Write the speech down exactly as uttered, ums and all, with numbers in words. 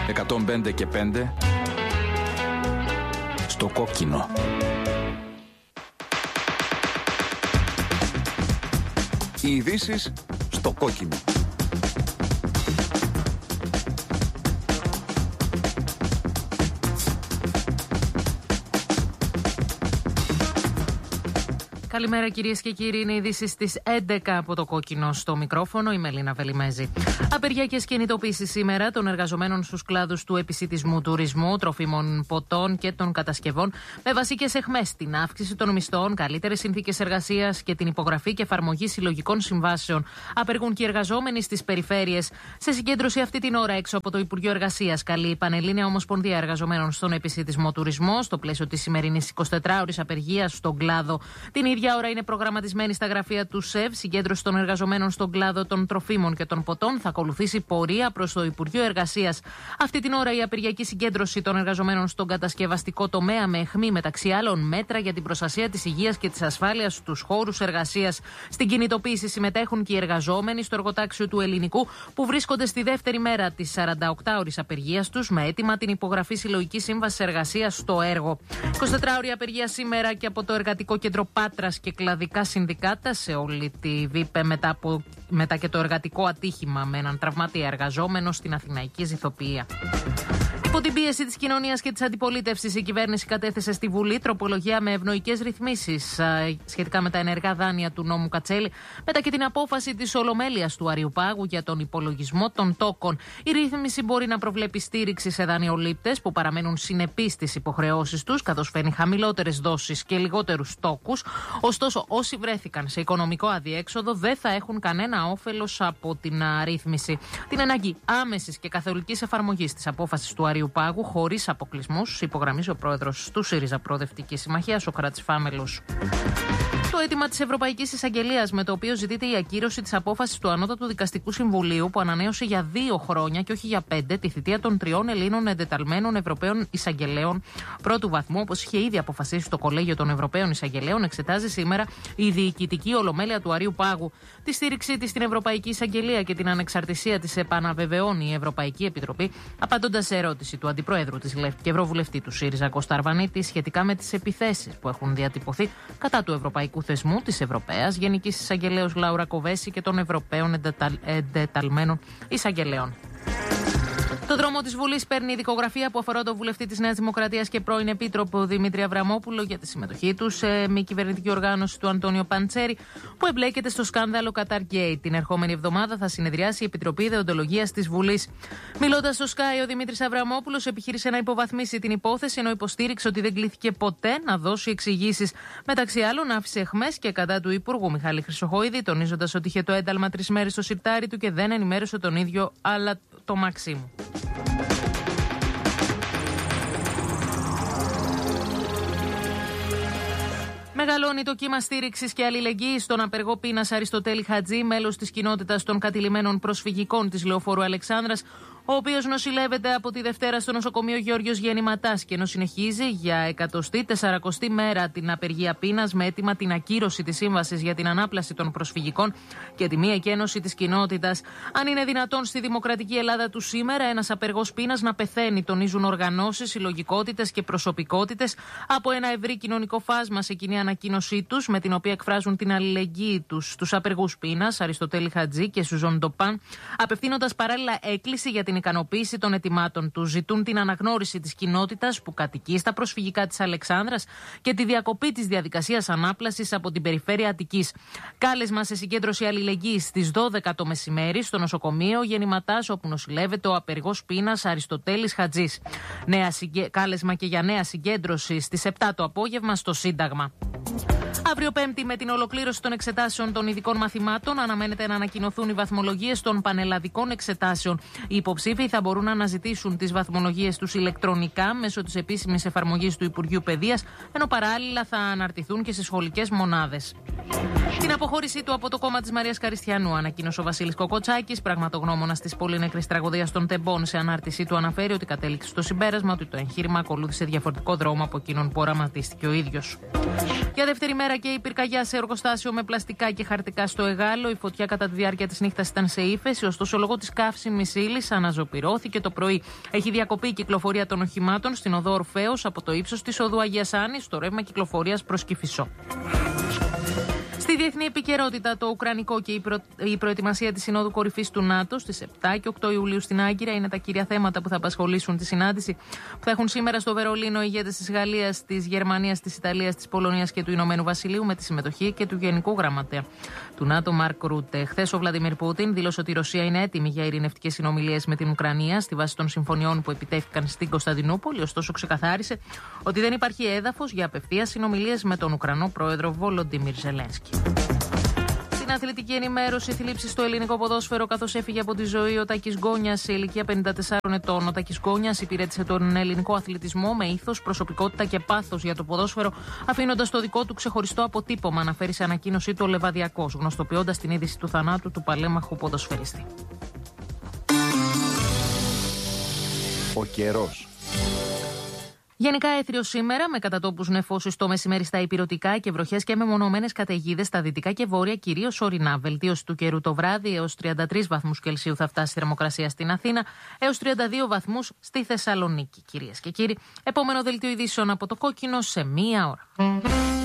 εκατόν πέντε και πέντε στο κόκκινο. Οι ειδήσεις στο κόκκινο. Καλημέρα κυρίες και κύριοι, είναι ειδήσεις στις έντεκα από το κόκκινο στο μικρόφωνο, η Μελίνα Βελιμέζη. Απεργιακές κινητοποίησεις σήμερα των εργαζομένων στους κλάδους του επισιτισμού, τουρισμού, τροφίμων, ποτών και των κατασκευών, με βασικές αιχμές την αύξηση των μισθών, καλύτερες συνθήκες εργασίας και την υπογραφή και εφαρμογή συλλογικών συμβάσεων. Απεργούν και οι εργαζόμενοι στις περιφέρειες. Σε συγκέντρωση αυτή την ώρα έξω από το Υπουργείο Εργασίας, καλεί η Πανελλήνια Ομοσπονδία Εργαζομένων στον επισιτισμό τουρισμό, στο πλαίσιο της σημερινής εικοσιτετράωρης απεργίας στον κλάδο. Την ίδια ώρα είναι προγραμματισμένη στα γραφεία του ΣΕΒ συγκέντρωση των εργαζομένων στον κλάδο των τροφίμων και των ποτών. Θα ακολουθήσει πορεία προς το Υπουργείο Εργασίας. Αυτή την ώρα η απεργιακή συγκέντρωση των εργαζομένων στον κατασκευαστικό τομέα, με αιχμή μεταξύ άλλων μέτρα για την προστασία της υγείας και της ασφάλειας στους χώρους εργασίας. Στην κινητοποίηση συμμετέχουν και οι εργαζόμενοι στο εργοτάξιο του Ελληνικού, που βρίσκονται στη δεύτερη μέρα της σαρανταοκτάωρης απεργίας τους, με αίτημα την υπογραφή συλλογικής σύμβασης εργασίας στο έργο. εικοσιτετράωρη απεργία σήμερα και από το Εργατικό Κέντρο Πάτρας και κλαδικά συνδικάτα σε όλη τη ΒΥΠΕ, μετά, από, μετά και το εργατικό ατύχημα με έναν τραυματία εργαζόμενο στην Αθηναϊκή Ζηθοποιία. Υπό την πίεση της κοινωνίας και της αντιπολίτευσης, η κυβέρνηση κατέθεσε στη Βουλή τροπολογία με ευνοϊκές ρυθμίσεις σχετικά με τα ενεργά δάνεια του νόμου Κατσέλη, μετά και την απόφαση της Ολομέλειας του Αριουπάγου για τον υπολογισμό των τόκων. Η ρύθμιση μπορεί να προβλέπει στήριξη σε δανειολήπτες που παραμένουν συνεπείς στις υποχρεώσεις τους, καθώς φέρνει χαμηλότερες δόσεις και λιγότερους τόκους. Ωστόσο, όσοι βρέθηκαν σε οικονομικό αδιέξοδο δεν θα έχουν κανένα όφελος από την ρύθμιση. Την ανάγκη άμεσης και καθολικής εφαρμογής της απόφασης του Αριουπάγου, χωρίς αποκλεισμούς, υπογραμμίζει ο πρόεδρος του ΣΥΡΙΖΑ Προοδευτική Συμμαχία, Σωκράτης Φάμελος. Το αίτημα της Ευρωπαϊκής Εισαγγελίας, με το οποίο ζητείται η ακύρωση της απόφασης του Ανώτατου Δικαστικού Συμβουλίου, που ανανέωσε για δύο χρόνια και όχι για πέντε τη θητεία των τριών Ελλήνων εντεταλμένων Ευρωπαίων Εισαγγελέων πρώτου βαθμού, όπως είχε ήδη αποφασίσει το Κολέγιο των Ευρωπαίων Εισαγγελέων, εξετάζει σήμερα η Διοικητική Ολομέλεια του Αριουπάγου. Τη στήριξή της στην Ευρωπαϊκή Εισαγγελία και την ανεξαρτησία της επαναβεβαιώνει η Ευρωπαϊκή Επιτροπή, απαντώντας σε ερώτηση του Αντιπροέδρου της ΛΕΦ και Ευρωβουλευτή του ΣΥΡΙΖΑ Κώστα Αρβανίτη σχετικά με τις επιθέσεις που έχουν διατυπωθεί κατά του Ευρωπαϊκού Θεσμού, της Ευρωπαίας Γενικής Εισαγγελέως Λάουρα Κοβέση και των Ευρωπαίων εντεταλ, εντεταλμένων Εισαγγελέων. Το δρόμο της Βουλής παίρνει η δικογραφία που αφορά τον βουλευτή της Νέας Δημοκρατίας και πρώην Επίτροπο Δημήτρη Αβραμόπουλο για τη συμμετοχή του σε μη κυβερνητική οργάνωση του Αντώνιο Παντσέρη, που εμπλέκεται στο σκάνδαλο Qatar Gate. Την ερχόμενη εβδομάδα θα συνεδριάσει η Επιτροπή Δεοντολογίας της Βουλής. Μιλώντας στο Sky, ο Δημήτρης Αβραμόπουλος επιχείρησε να υποβαθμίσει την υπόθεση, ενώ υποστήριξε ότι δεν κλήθηκε ποτέ να δώσει εξηγήσεις. Μεταξύ άλλων, άφησε αιχμές και κατά του Υπουργού Μιχάλη Χρυσοχοίδη, τονίζοντας ότι είχε το ένταλμα τρεις μέρες στο σιρτάρι του και δεν ενημέρωσε τον ίδιο, αλλά το Μαξίμου. Μεγαλώνει το κύμα στήριξης και αλληλεγγύης στον απεργό πείνας Αριστοτέλη Χατζή, μέλος της κοινότητας των κατηλημμένων προσφυγικών της Λεωφόρου Αλεξάνδρας, ο οποίος νοσηλεύεται από τη Δευτέρα στο νοσοκομείο Γεώργιος Γεννηματάς και ενώ συνεχίζει για εκατοστή τεσσαρακοστή μέρα την απεργία πείνας, με αίτημα την ακύρωση της σύμβασης για την ανάπλαση των προσφυγικών και τη μη εκένωση της κοινότητας. Αν είναι δυνατόν στη δημοκρατική Ελλάδα του σήμερα ένας απεργός πείνας να πεθαίνει, τονίζουν οργανώσεις, συλλογικότητες και προσωπικότητες από ένα ευρύ κοινωνικό φάσμα σε κοινή ανακοίνωσή τους, με την οποία εκφράζουν την αλληλεγγύη τους στους απεργούς πείνας Αριστοτέλη Χατζή και Σουζόν Ντοπάν, απευθύνοντας παράλληλα έκκληση για την ικανοποίηση των αιτημάτων του. Ζητούν την αναγνώριση της κοινότητας που κατοικεί στα προσφυγικά της Αλεξάνδρας και τη διακοπή της διαδικασίας ανάπλασης από την περιφέρεια Αττικής. Κάλεσμα σε συγκέντρωση αλληλεγγύης στις δώδεκα το μεσημέρι στο νοσοκομείο Γεννηματάς, όπου νοσηλεύεται ο απεργός πείνας Αριστοτέλης Χατζής. Νέα συγκε... Κάλεσμα και για νέα συγκέντρωση στις επτά το απόγευμα στο Σύνταγμα. Αύριο Πέμπτη, με την ολοκλήρωση των εξετάσεων των ειδικών μαθημάτων, αναμένεται να ανακοινωθούν οι βαθμολογίες των πανελλαδικών εξετάσεων. Οι υποψήφοι θα μπορούν να αναζητήσουν τις βαθμολογίες τους ηλεκτρονικά μέσω της επίσημης εφαρμογής του Υπουργείου Παιδείας, ενώ παράλληλα θα αναρτηθούν και στις σχολικές μονάδες. Την αποχώρησή του από το κόμμα της Μαρίας Καριστιανού ανακοίνωσε ο Βασίλης Κοκοτσάκης, πραγματογνώμονας της πολύνεκρης τραγωδίας των Τεμπών. Σε ανάρτησή του αναφέρει ότι κατέληξε στο συμπέρασμα ότι το εγχείρημα ακολούθησε διαφορετικό δρόμο από εκείνον που οραματίστηκε ο ίδιος. Για δεύτερη μέρα και η πυρκαγιά σε εργοστάσιο με πλαστικά και χαρτικά στο Εγάλο. Η φωτιά κατά τη διάρκεια της νύχτας ήταν σε ύφεση, ωστόσο λόγω της καύσιμης ύλης αναζωπυρώθηκε το πρωί. Έχει διακοπεί η κυκλοφορία των οχημάτων στην οδό Ορφέως από το ύψος της οδού Αγίας Άννης στο ρεύμα κυκλοφορίας προς Κηφισό. Στη διεθνή επικαιρότητα, το Ουκρανικό και η, προ... η προετοιμασία της Συνόδου Κορυφής του ΝΑΤΟ στις επτά και οκτώ Ιουλίου στην Άγκυρα είναι τα κύρια θέματα που θα απασχολήσουν τη συνάντηση που θα έχουν σήμερα στο Βερολίνο οι ηγέτες της Γαλλίας, της Γερμανίας, της Ιταλίας, της Πολωνίας και του Ηνωμένου Βασιλείου με τη συμμετοχή και του Γενικού Γραμματέα του ΝΑΤΟ, Μαρκ Ρούτε. Χθες ο Βλαντιμίρ Πούτιν δήλωσε ότι η Ρωσία είναι έτοιμη για ειρηνευτικές συνομιλίες με την Ουκρανία στη βάση των συμφωνιών που επιτέθηκαν στην Κωνσταντινούπολη, ωστόσο ξεκαθάρισε ότι δεν υπάρχει έδαφος για απευθείας συνομιλίες με τον Ουκρανό πρόεδρο Βολοντίμιρ Ζελένσκι. Στην αθλητική ενημέρωση, θλίψη στο ελληνικό ποδόσφαιρο καθώς έφυγε από τη ζωή ο Τάκης Γκόνιας σε ηλικία πενήντα τεσσάρων ετών. Ο Τάκης Γκόνιας υπηρέτησε τον ελληνικό αθλητισμό με ήθος, προσωπικότητα και πάθος για το ποδόσφαιρο, αφήνοντας το δικό του ξεχωριστό αποτύπωμα, αναφέρει σε ανακοίνωσή του ο Λεβαδιακός, γνωστοποιώντας την είδηση του θανάτου του παλέμαχου ποδοσφαιριστή. Ο καιρός. Γενικά έθριο σήμερα, με κατατόπους νεφώσεις το μεσημέρι στα ηπειρωτικά και βροχές και μεμονωμένες καταιγίδες στα δυτικά και βόρεια, κυρίως ορεινά. Βελτίωση του καιρού το βράδυ, έως τριάντα τρεις βαθμούς Κελσίου θα φτάσει η θερμοκρασία στην Αθήνα, έως τριάντα δύο βαθμούς στη Θεσσαλονίκη. Κυρίες και κύριοι, επόμενο δελτίο ειδήσεων από το Κόκκινο σε μία ώρα.